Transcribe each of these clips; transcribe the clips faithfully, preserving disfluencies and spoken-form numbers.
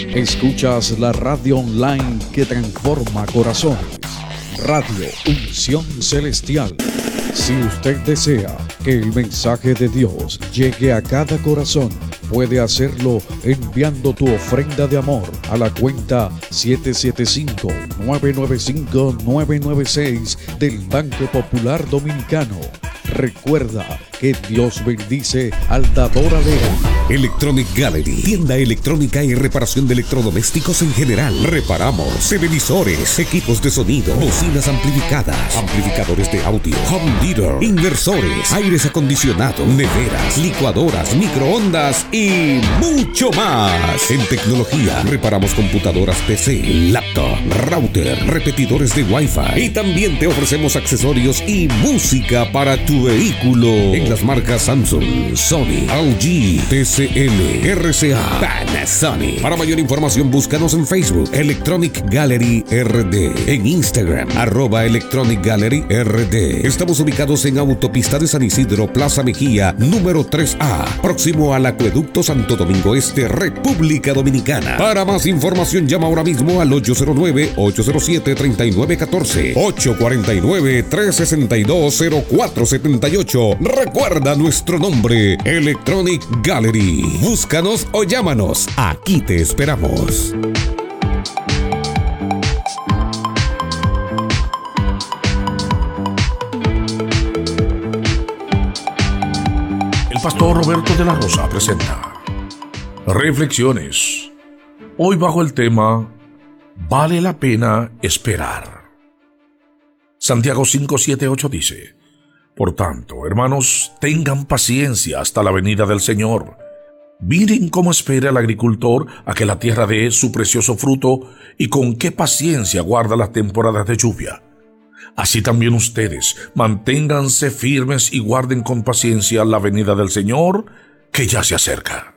Escuchas la radio online que transforma corazones. Radio Unción Celestial. Si usted desea que el mensaje de Dios llegue a cada corazón, puede hacerlo enviando tu ofrenda de amor a la cuenta siete siete cinco, nueve nueve cinco, nueve nueve seis del Banco Popular Dominicano. Recuerda que Dios bendice al dador alegre. Electronic Gallery, tienda electrónica y reparación de electrodomésticos en general. Reparamos televisores, equipos de sonido, bocinas amplificadas, amplificadores de audio, home theater, inversores, aires acondicionados, neveras, licuadoras, microondas y mucho más. En tecnología, reparamos computadoras P C, laptop, router, repetidores de Wi-Fi y también te ofrecemos accesorios y música para tu vehículo en las marcas Samsung, Sony, L G, T C L, R C A, Panasonic. Para mayor información búscanos en Facebook Electronic Gallery R D, en Instagram arroba Electronic Gallery R D. Estamos ubicados en Autopista de San Isidro, Plaza Mejía, número tres A, próximo al Acueducto Santo Domingo Este, República Dominicana. Para más información llama ahora mismo al ocho cero nueve, ocho cero siete, tres nueve uno cuatro, ocho cuatro nueve, tres seis dos, cero cuatro siete ocho. Recuerda nuestro nombre, Electronic Gallery. Búscanos o llámanos. Aquí te esperamos. El pastor Roberto de la Rosa presenta Reflexiones. Hoy bajo el tema Vale la pena esperar. Santiago cinco, siete, ocho dice: Por tanto, hermanos, tengan paciencia hasta la venida del Señor. Miren cómo espera el agricultor a que la tierra dé su precioso fruto y con qué paciencia guarda las temporadas de lluvia. Así también ustedes, manténganse firmes y guarden con paciencia la venida del Señor, que ya se acerca.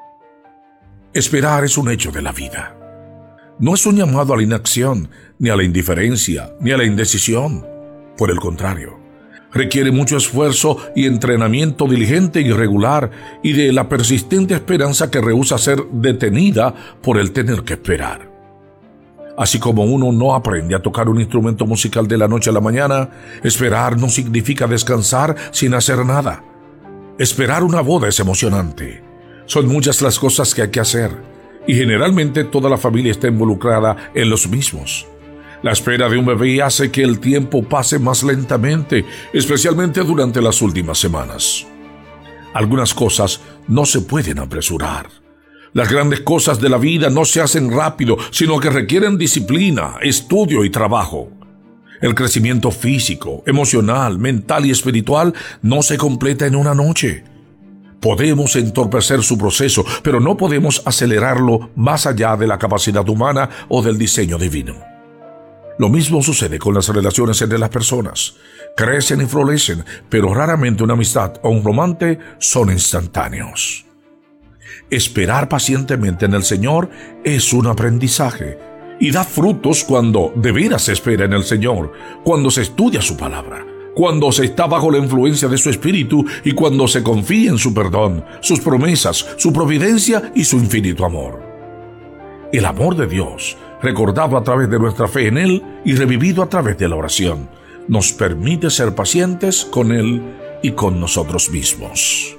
Esperar es un hecho de la vida. No es un llamado a la inacción, ni a la indiferencia, ni a la indecisión. Por el contrario, requiere mucho esfuerzo y entrenamiento diligente y regular, y de la persistente esperanza que rehúsa ser detenida por el tener que esperar. Así como uno no aprende a tocar un instrumento musical de la noche a la mañana, esperar no significa descansar sin hacer nada. Esperar una boda es emocionante. Son muchas las cosas que hay que hacer, y generalmente toda la familia está involucrada en los mismos. La espera de un bebé hace que el tiempo pase más lentamente, especialmente durante las últimas semanas. Algunas cosas no se pueden apresurar. Las grandes cosas de la vida no se hacen rápido, sino que requieren disciplina, estudio y trabajo. El crecimiento físico, emocional, mental y espiritual no se completa en una noche. Podemos entorpecer su proceso, pero no podemos acelerarlo más allá de la capacidad humana o del diseño divino. Lo mismo sucede con las relaciones entre las personas. Crecen y florecen, pero raramente una amistad o un romance son instantáneos. Esperar pacientemente en el Señor es un aprendizaje y da frutos cuando de veras se espera en el Señor, cuando se estudia su palabra, cuando se está bajo la influencia de su Espíritu y cuando se confía en su perdón, sus promesas, su providencia y su infinito amor. El amor de Dios, recordado a través de nuestra fe en Él y revivido a través de la oración, nos permite ser pacientes con Él y con nosotros mismos.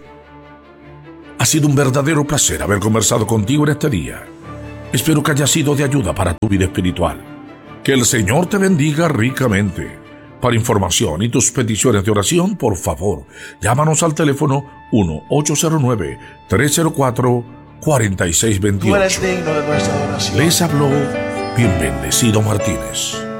Ha sido un verdadero placer haber conversado contigo en este día. Espero que haya sido de ayuda para tu vida espiritual. Que el Señor te bendiga ricamente. Para información y tus peticiones de oración, por favor, llámanos al teléfono uno ocho cero nueve, tres cero cuatro, cuatro seis dos ocho. Tú eres digno de nuestra oración. Les habló Bien Bendecido Martínez.